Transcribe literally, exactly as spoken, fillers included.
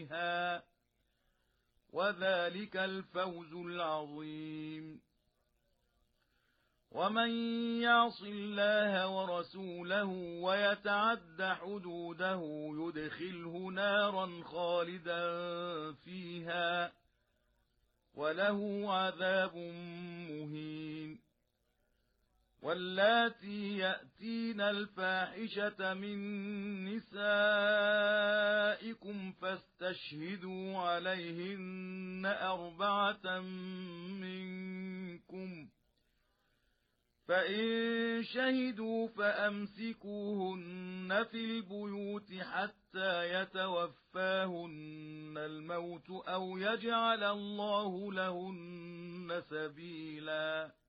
فيها، وذلك الفوز العظيم. ومن يعص الله ورسوله ويتعد حدوده يدخله نارا خالدا فيها وله عذاب مهين. واللاتي يأتين الفاحشة من نسائكم فاستشهدوا عليهن أربعة منكم، فإن شهدوا فأمسكوهن في البيوت حتى يتوفاهن الموت أو يجعل الله لهن سبيلا.